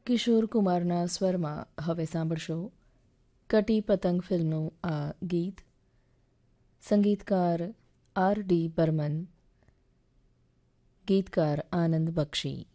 કિશોર કુમારના સ્વરમાં હવે સાંભળશો કટી પતંગ ફિલ્મનું આ ગીત. સંગીતકાર R.D. બર્મન, ગીતકાર આનંદ બક્ષી.